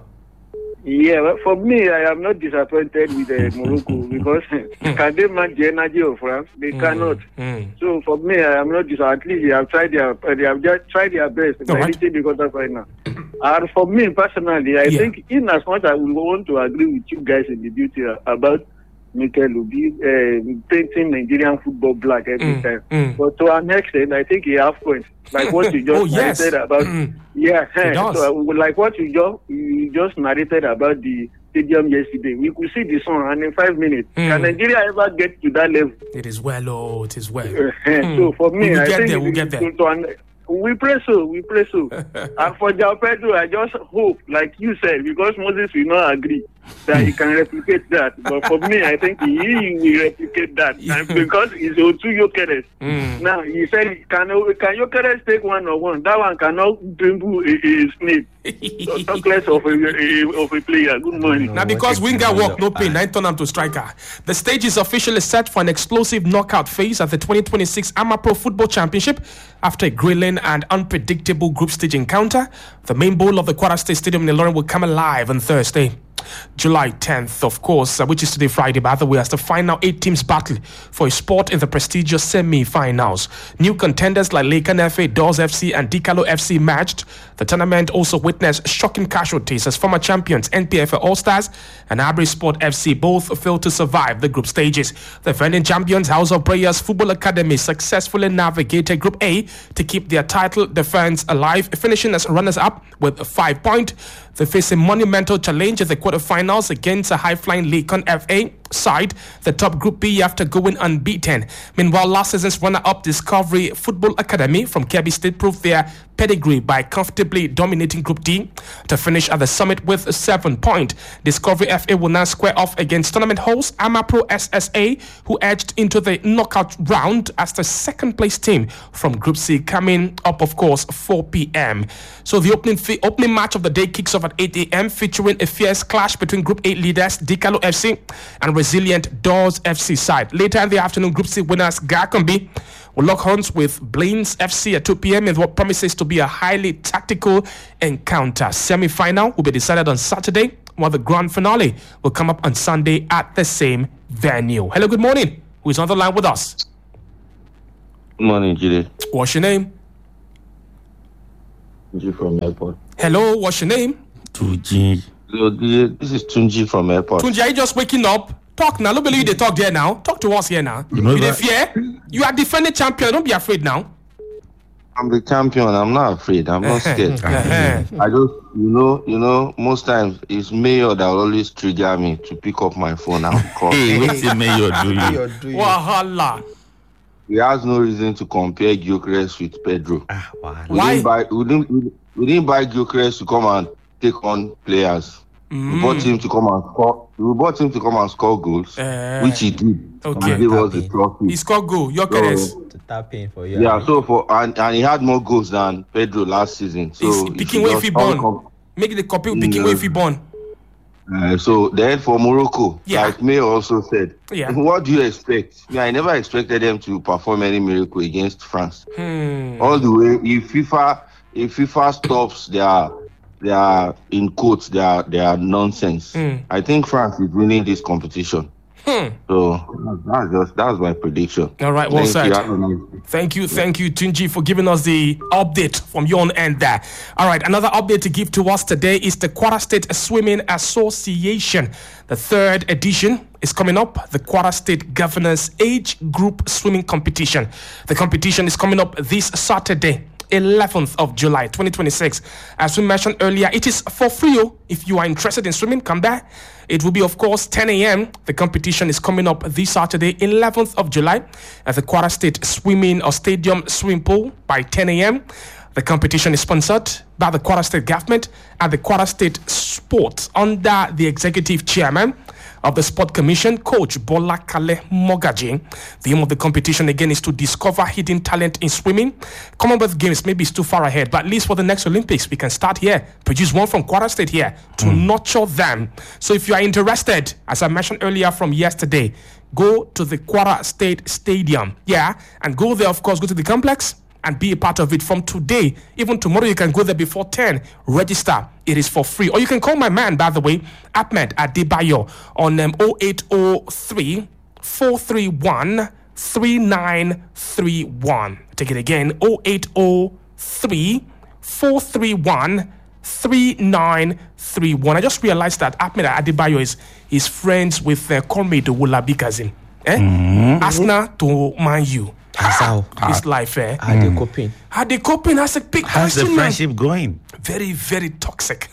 Yeah, well, for me, I am not disappointed with uh, Morocco because can they match the energy of France? They mm. cannot. Mm. So for me, I am not disappointed. At least they have tried their, uh, they have just tried their best by reaching the quarterfinal. And for me personally, I yeah. think in as much I would want to agree with you guys in the beauty about Mikel Obi uh, painting Nigerian football black every mm. time, mm. but to an extent, I think he has points. Like what you just oh, yes. narrated about, mm. yeah. So like what you just you just narrated about the stadium yesterday, we could see the sun, and in five minutes, mm. can Nigeria ever get to that level? It is well, oh, it is well. mm. So for me, we'll I get think there. We'll get there. To an, we pray so, we pray so. And for João Pedro, I just hope, like you said, because Moses will not agree that he can replicate that. But for me, I think he will replicate that. And because he's O two Gyökeres. Mm. Now, he said, can, can Gyökeres take one on one? That one cannot dribble a, a snake. So talk less of a, a, of a player. Good morning. Now, because winger walk, no pain, I turn him to striker. The stage is officially set for an explosive knockout phase at the twenty twenty-six AmaPro Football Championship after a grilling and unpredictable group stage encounter. The main bowl of the Kwara State Stadium in Ilorin will come alive on Thursday, July tenth, of course, uh, which is today, Friday, by the way, as the final eight teams battle for a spot in the prestigious semi-finals. New contenders like Laken F A, Dawes F C, and Dikalo F C matched. The tournament also witnessed shocking casualties as former champions N P F L All-Stars and Abri Sport F C both failed to survive the group stages. The defending champions House of Prayers Football Academy successfully navigated Group A to keep their title defense alive, finishing as runners-up with a five point. They face a monumental challenge at the quarterfinals against a high-flying Laken F A. side the top Group B after going unbeaten. Meanwhile, last season's runner-up Discovery Football Academy from Kebbi State proved their pedigree by comfortably dominating Group D to finish at the summit with a seven point. Discovery F A will now square off against tournament host Amapro S S A, who edged into the knockout round as the second place team from Group C, coming up, of course, four p.m. So the opening fi- opening match of the day kicks off at eight a.m. featuring a fierce clash between Group A leaders Dikalo F C and resilient Doors F C side. Later in the afternoon, Group C winners Gakombi will lock horns with Blaines F C at two p.m. in what promises to be a highly tactical encounter. Semi-final will be decided on Saturday, while the grand finale will come up on Sunday at the same venue. Hello, good morning. Who is on the line with us? Good morning, Jide. What's your name? Tunji from airport. Hello, what's your name? Tunji. Hello, Jide. This is Tunji from airport. Tunji, are you just waking up? Talk now. Don't believe you they talk there now. Talk to us here now. You know you that- fear? You are defending champion. Don't be afraid now. I'm the champion. I'm not afraid. I'm not scared. Uh-huh. I just, you know, you know, most times it's Mayor that will always trigger me to pick up my phone and call. Hey, what's the mayor doing? You're doing- Wahala. He has no reason to compare Gyökeres with Pedro. Ah, wow. We Why? didn't buy, we didn't, we, we didn't buy Gyökeres to come and take on players. We bought him to come and score. We bought him to come and score goals, Eh. which he did. Okay. And he was the trophy. He scored goal. Gyökeres. So, To tap in for you. yeah, so for and, and he had more goals than Pedro last season. So He's he picking should way just if he all born. come- Make the copy picking No. way if he born. Uh, so then for Morocco, Yeah. like May also said, Yeah. what do you expect? Yeah, I never expected them to perform any miracle against France. Hmm. All the way, if FIFA, if FIFA stops their, their in quotes, their their nonsense, Hmm. I think France is winning this competition. Hmm. So that's just that's my prediction. All right, well Thank said. you. Have a nice day. Thank you, thank you, Tunji, for giving us the update from your own end there. All right, another update to give to us today is the Kwara State Swimming Association. The third edition is coming up, the Kwara State Governors Age Group Swimming Competition. The competition is coming up this Saturday, eleventh of July, twenty twenty-six. As we mentioned earlier, it is for free. Oh. If you are interested in swimming, come there. It will be, of course, ten a.m. The competition is coming up this Saturday, eleventh of July, at the Kwara State Swimming or Stadium Swimming Pool by ten a.m. The competition is sponsored by the Kwara State government and the Kwara State Sport under the executive chairman of the Sport Commission, Coach Bola Kale Mogaji. The aim of the competition again is to discover hidden talent in swimming. Commonwealth Games maybe is too far ahead, but at least for the next Olympics, we can start here. Produce one from Kwara State here to mm. nurture them. So if you are interested, as I mentioned earlier from yesterday, go to the Kwara State Stadium. Yeah, and go there, of course, go to the complex and be a part of it from today. Even tomorrow, you can go there before ten. Register. It is for free. Or you can call my man, by the way, Ahmed Adebayo, on um, oh eight oh three, four three one, three nine three one. Take it again, oh eight oh three, four three one, three nine three one. I just realized that Ahmed Adebayo is, is friends with uh, Kormid Wulabi Kazim. Eh? Mm-hmm. Arsenal to Man U. How? This life, eh? How they coping? How they coping? That's a big How's the question, man. friendship going? Very, very toxic.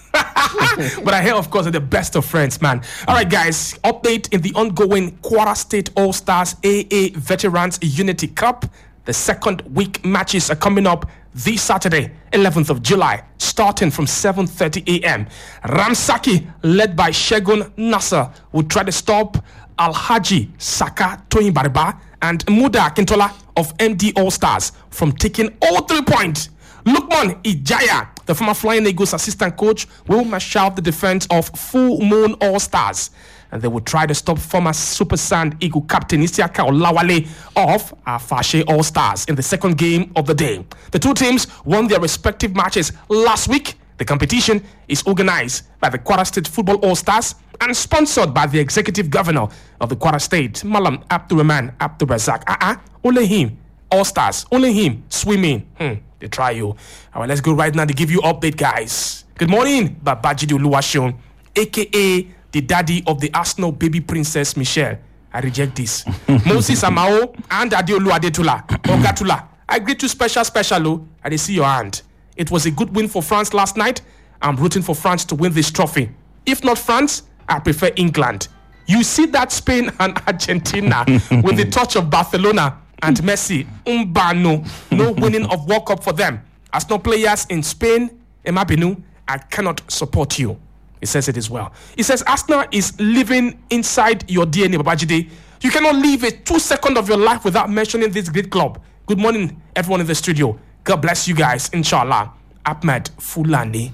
But I hear, of course, they're the best of friends, man. All right, guys. Update in the ongoing Kwara State All-Stars A A Veterans Unity Cup. The second week matches are coming up this Saturday, eleventh of July, starting from seven thirty a.m. Ramsaki, led by Shegun Nasser, will try to stop Alhaji Saka Toyin Bariba and Muda Kintola of M D All-Stars from taking all three points. Lukman Ijaya, the former Flying Eagles assistant coach, will mash out the defense of Full Moon All-Stars. And they will try to stop former Super Sand Eagle captain Isiaka Olawale of Afashe All-Stars in the second game of the day. The two teams won their respective matches last week. The competition is organized by the Kwara State Football All-Stars and sponsored by the executive governor of the Kwara State, Malam Abdurrahman Abdurrazak. Uh-uh, only him. All-Stars, only him. Swimming. Hmm, they try you. All right, let's go right now to give you update, guys. Good morning, Babajide Oluwaseun, a k a the daddy of the Arsenal baby princess Michelle. I reject this. Moses Amao and Adeolu Adetula. Ogatula. I greet you special, special, oh. I see your hand. It was a good win for France last night. I'm rooting for France to win this trophy. If not France, I prefer England. You see that Spain and Argentina with the touch of Barcelona and Messi. Umbano, no winning of World Cup for them. As no players in Spain, Emma Binu, I cannot support you. He says it as well. He says Arsenal is living inside your D N A, Babajide. You cannot live a two second of your life without mentioning this great club. Good morning, everyone in the studio. God bless you guys, inshallah. Ahmed Fulani.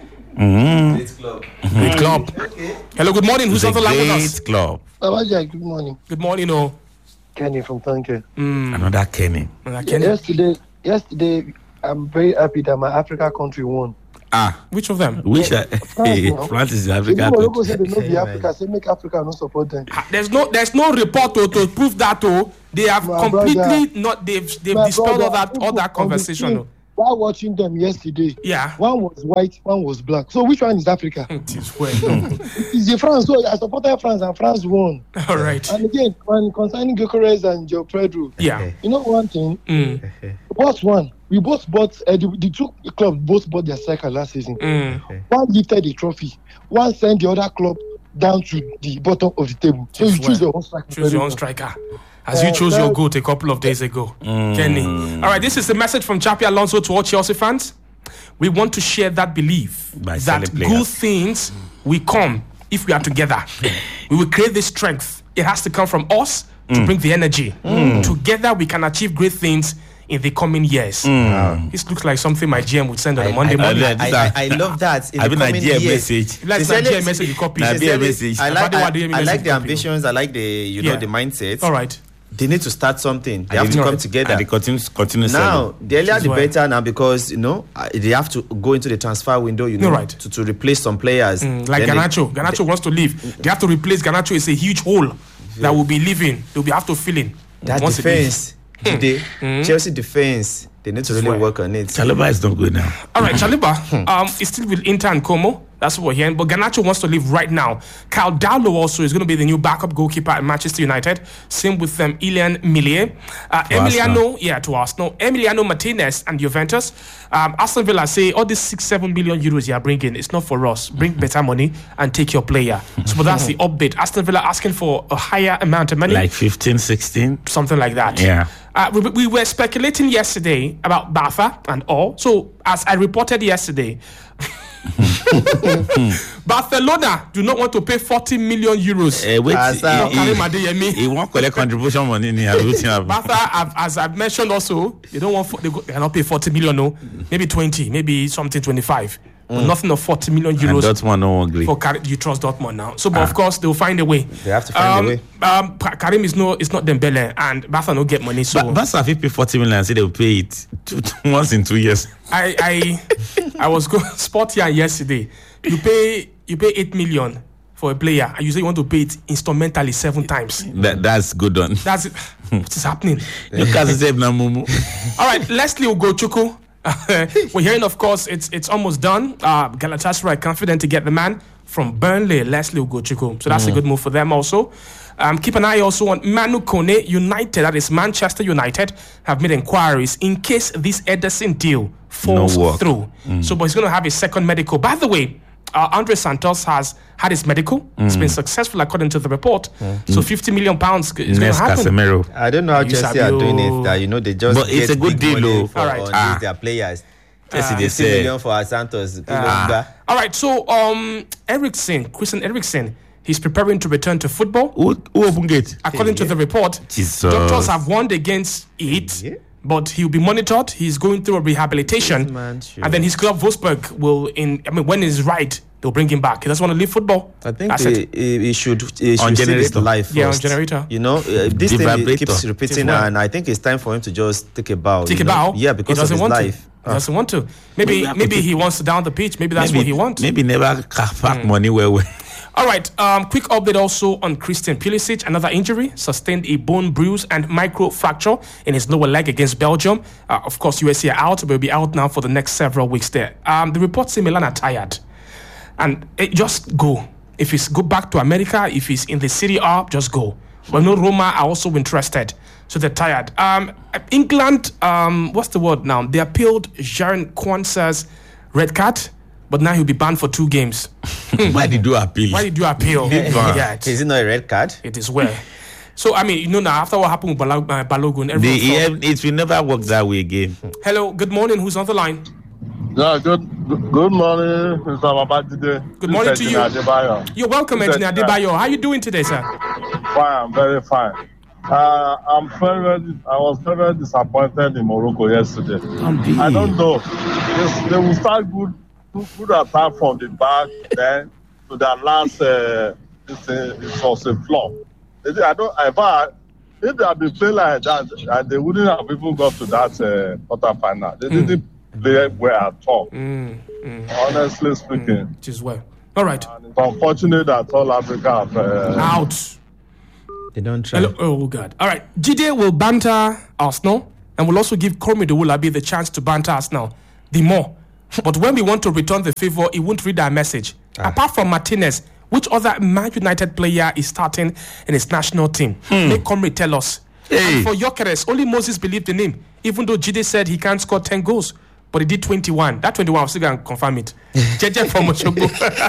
Mm-hmm. Great club. Great club. Okay. Hello, good morning. Who's on the line with us? Great club. Babaja, good morning. Good morning, oh. Kenny from Tanke. Mm. Another Kenny. Another Kenny. Yesterday, yesterday, I'm very happy that my Africa country won. Ah, which of them? Which uh, hey, France is Africa. Morocco said they know the Africa, say make Africa not support them. There's no, there's no report to, to prove that. Oh, they have My completely brother, not. They've they've My dispelled all brother, that all that conversation. Oh. While watching them yesterday, Yeah. one was white, one was black. So which one is Africa? It is well. It's the France. So I supported France and France won. All right. And again, when concerning Gyökeres and Joe Pedro, Yeah. you know one thing, Mm. both won. We both bought uh, the, the two clubs both bought their striker last season. Mm. One lifted the trophy, one sent the other club down to the bottom of the table. So Yes, you choose well. your own striker. Choose your own striker. As you chose your goat a couple of days ago, Kenny. All right, this is the message from Chappie Alonso to all Chelsea fans. We want to share that belief By that selling players. good things will come if we are together. We will create this strength. It has to come from us to bring the energy. Together, we can achieve great things in the coming years. This looks like something my G M would send on a Monday I, morning. I- I, I, I love that. In I the mean, coming idea years. message. Like Sincerely, Nigeria message you copy. Nigeria sincerely, message. I like, Abade I, Wadeye I like message the copy. ambitions. I like the you know Yeah. the mindset. All right. They need to start something. They And have to they- come together. And they continue, continue Now, selling. the earlier This is the why- better now because, you know, uh, they have to go into the transfer window, you know, You're right. to, to replace some players. Mm, like Then they- Garnacho. Garnacho wants to leave. They have to replace Garnacho. It's a huge hole that will be leaving. They'll be have to fill in. that once it leaves. defense, today, Chelsea defense, they need to really why- work on it. Chalaba is not good now. All right, Chaliba um, is still with Inter and Como. That's what we're hearing. But Garnacho wants to leave right now. Kyle Dowlow also is going to be the new backup goalkeeper at Manchester United. Same with um, Ilian Millier. Uh, Emiliano, Arsenal. yeah, to Arsenal. Emiliano Martinez and Juventus. Um, Aston Villa say all these six, seven million euros you are bringing, it's not for us. Bring better money and take your player. So, but that's the update. Aston Villa asking for a higher amount of money. Like fifteen, sixteen. Something like that. Yeah. Uh, we, we were speculating yesterday about Barca and all. So, as I reported yesterday, Barcelona do not want to pay forty million euros. Uh, wait, As, uh, he, Karim he, Adeyemi. he won't collect contribution money. in here. Barca, have- as I've mentioned also, they don't want, fo- they, go, they cannot pay forty million, no. Maybe twenty, maybe something twenty-five. But nothing of forty million And euros. Dortmund no one agree. For Karim, you trust Dortmund now. So, but of course, they'll find a way. They have to find um, a way. Um, Pa- Karim is no, it's not Dembele, and Barca no get money. So, But Barca if pay forty million and say they'll pay it two, two, once in two years. I I I was going sport here yesterday. You pay you pay eight million for a player, and you say you want to pay it instrumentally seven times. That, that's good on. That's it. What is happening? Newcastle said na mumu. All right, Leslie Ugochukwu. We're hearing, of course, it's it's almost done. Uh, Galatasaray confident to get the man from Burnley, Leslie Ugochukwu. So that's a good move for them also. Um, keep an eye also on Manu Kone United, that is Manchester United, have made inquiries in case this Ederson deal falls No work. through. So, but he's going to have a second medical. By the way, uh, Andre Santos has had his medical. It's been successful according to the report. So, fifty million pounds is going to Next happen. Casemiro. I don't know how You Chelsea are sabi, doing oh. it. That you know they just But it's get a good big deal, money though. for All right. on Ah. these their players. Chelsea they fifty say. million for Santos. Uh, all right, so um, Ericsson, Christian Ericsson, he's preparing to return to football. Who, who open gate? According to the report, Jesus. doctors have warned against it, Yeah. but he'll be monitored. He's going through a rehabilitation, Yes, man, sure. and then his club Wolfsburg will, in I mean, when he's right, they'll bring him back. He doesn't want to leave football. I think That's he, it. he, he should he On should save his generator. life first. Yeah, on generator. You know, uh, this The thing it vibrator. keeps repeating, well. and I think it's time for him to just take a bow. Take you a know? bow. Yeah, he because of doesn't his want life. to. He doesn't want to. Maybe, Maybe maybe I he wants to down the pitch. Maybe that's maybe, what he wants. Maybe never ca- pack money where we. All right, um, quick update also on Christian Pulisic. Another injury, sustained a bone bruise and micro fracture in his lower leg against Belgium. Uh, of course, U S A are out, but will be out now for the next several weeks there. Um, the reports say Milan are tired. And eh, just go. If he's go back to America, if he's in the Serie A, just go. But no, Roma are also interested. So they're tired. Um, England, um, what's the word now? They appealed Jaron Kwanzaa's red card. but now he'll be banned for two games. Why did you appeal? Why did you appeal? Yeah, it, is it not a red card? It is well. So, I mean, you know, now after what happened with Balo- uh, Balogun, everyone the, thought, it will never work that way again. Hello, good morning. Who's on the line? Yeah, good good morning, Mister Babajide. Good morning to you. Adebayo. You're welcome, Engineer Adebayo. How are you doing today, sir? Fine, I'm very fine. Uh, I'm very, very, I was very, very disappointed in Morocco yesterday. I don't know. They, they will start good, good attack from the back, then to their last, uh, it's a, it was a flop. I don't, I, if they had been playing like that, they wouldn't have even got to that uh, quarter final. They mm. didn't play well at all. Mm. Mm. Honestly speaking. Mm. Just well. All right. And it's unfortunate that all Africa have uh, out. They don't try. Hello. Oh, God. All right. Jide will banter Arsenal and will also give Kormi Dewulabi the chance to banter Arsenal the more. But when we want to return the favor, he won't read our message. Ah. Apart from Martinez, which other Man United player is starting in his national team? Hmm. Make Kormi tell us. Hey. And for Gyökeres, only Moses believed in him, even though Jide said he can't score ten goals. But he did twenty-one. That twenty-one, I'm still going to confirm it. Jeje from Oshogbo.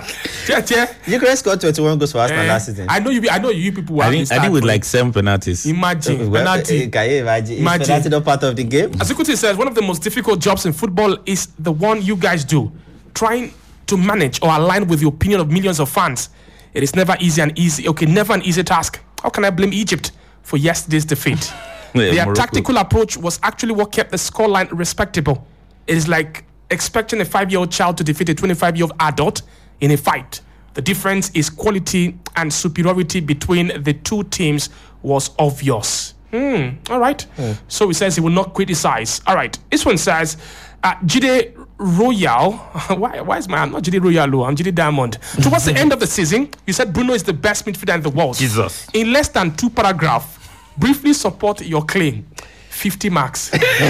Jeje. Gyökeres scored twenty-one goals for Arsenal uh, last season. I know you I know you people were I think, I think with like seven penalties. Imagine. Well, penalty. Can you imagine? imagine. Is penalty not part of the game? Azikuti says one of the most difficult jobs in football is the one you guys do. Trying to manage or align with the opinion of millions of fans. It is never easy and easy. Okay, never an easy task. How can I blame Egypt for yesterday's defeat? yeah, Their Morocco. Tactical approach was actually what kept the scoreline respectable. It is like expecting a five-year-old child to defeat a twenty-five-year-old adult in a fight. The difference is quality and superiority between the two teams was obvious. Hmm. All right. Hmm. So he says he will not criticize. All right. This one says, uh, Jide Royal. why, why is my I'm not Jide Royal? I'm Jide Diamond. Towards the end of the season, you said Bruno is the best midfielder in the world. Jesus. In less than two paragraphs, briefly support your claim. fifty marks.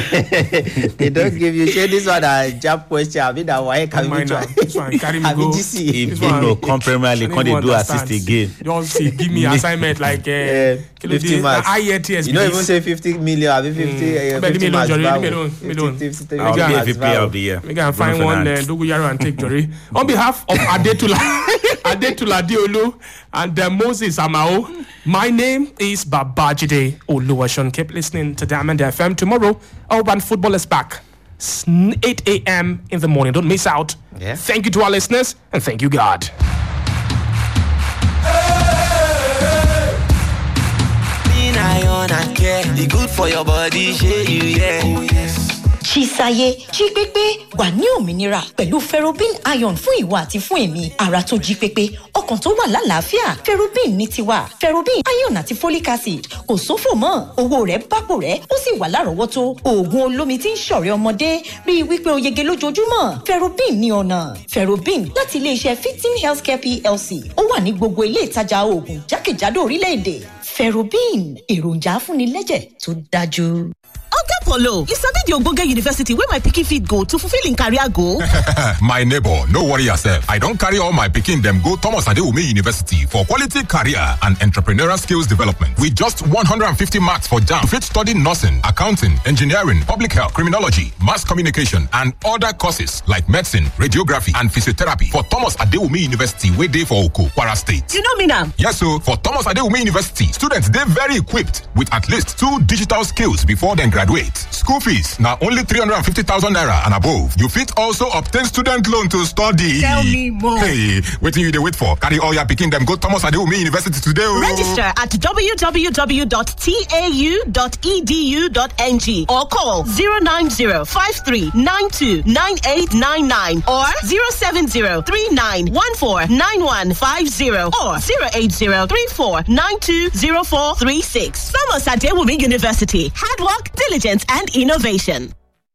They don't give you share this one a jump question. I mean that why can you try? This one carry me go. If Bruno come Premier League, can they do assist again? Just see, give me assignment like uh, yeah, fifty marks. You don't even say fifty million. I mean fifty. Mm. Uh, fifty marks. Leave me alone. Leave me alone. I'll be M V P of the year. We can find one uh, Doguyaro and take Jory. On behalf of Adetula, Adetula Diolu and uh, Moses Amao, my name is Babajide Oluwaseun. Keep listening to Diamond F M. Tomorrow, Urban Football is back. eight a.m. in the morning. Don't miss out. Yeah. Thank you to our listeners, and thank you, God. Iron and care, the good for your body, share you, yeah. Oh, yes. Chisaye jí pépé wà ní òmìnira pẹ̀lú Ferrobin iron fún ìwà àti fún èmi ara tó jí pépé ọkàn tó wà lálàáfíà Ferrobin ní tiwa Ferrobin iron àti folic acid kò sófò mọ́ owó rẹ̀ bápò rẹ̀ ó sì wà lárọ̀ọ́wọ́tó oògùn olómi tí ń ṣọ̀rẹ́ ọmọdé rí i wípé o yege lójoojúmọ́ Ferrobin ní ọ̀nà Ferrobin láti iléeṣẹ́ fifteen healthcare plc ó wà ní gbogbo ilé ìtajà oògùn jákèjádò orílẹ̀-èdè Ferrobin èròjà afúnilẹ́jẹ̀ tó dájú. Oga Polo, you sabi the Ogbonge University where my pikin fit go to fulfill in career goal? My neighbor, no worry yourself. I don't carry all my pikin them go Thomas Adewumi University for quality career and entrepreneurial skills development. With just one hundred fifty marks for JAMB, fit study nursing, accounting, engineering, public health, criminology, mass communication, and other courses like medicine, radiography, and physiotherapy for Thomas Adewumi University, way day for Oko, Kwara State. You know me now? Yes, so for Thomas Adewumi University, students, they're very equipped with at least two digital skills before they graduate. School fees now only three hundred fifty thousand naira and above. You fit also obtain student loan to study. Tell me more. Hey, what do you they wait for? Carry all your picking them go Thomas Adewumi University today. Oh. Register at w w w dot tau dot e d u dot n g or call zero nine zero five three nine two nine eight nine nine or zero seven zero three nine one four nine one five zero or zero eight zero three four nine two zero four three six. Thomas Adewumi University. Hard work, diligence, and innovation.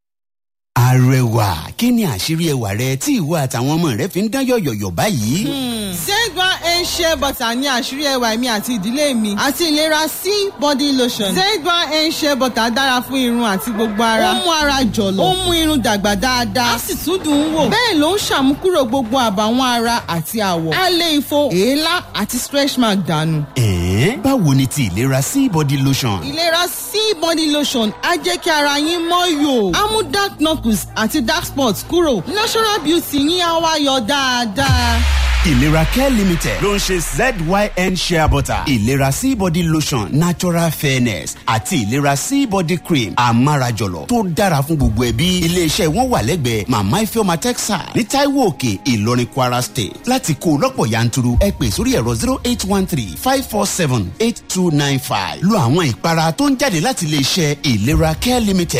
Arẹwà, kí ni àṣírí ẹwà rẹ tí ìwọ àtàwọn ọmọ rẹ fi ń dán yọ̀yọ̀yọ̀ báyìí? Zegba and Shea Butter ní àṣírí ẹwà mi àti ìdílé mi àti ìlera C body lotion. Zegba and Shea Butter dára fún irun àti gbogbo ara. Ó mú ara jọ̀lọ̀. Ó mú irun dàgbà dáadáa. Á sì tún dùn ún wò. Bẹ́ẹ̀ ló ń ṣàmúkúrò gbogbo àbàwọ́n ara àti àwọ̀. Á lé ifo, èélá àti stretch mark dànù. Ẹ̀ẹ́ ẹ̀ẹ́n báwo ni ti ìlera sí body lotion. ìlera sí body lotion á jẹ́ kí ara yín mọ́ yòó á mú dark knuckles àti dark spots kúrò natural beauty yín á wá yọ dáadáa. ìlera care limited ló ń ṣe zyn shea butter ìlera sí body lotion natural fairness àti ìlera sí body cream amárajọlọ tó dára fún gbogbo ẹbí. iléeṣẹ́ wọn wà lẹ́gbẹ̀ẹ́ mama ifeoma texas ní taiwo òkè ìlọrin kwara state. láti kó lọ́pọ̀ yanturu ẹ pè sórí ẹ̀rọ zero eight one three five four seven eight two nine five. lo àwọn ìpara tó ń jáde láti iléeṣẹ́ ìlera care limited.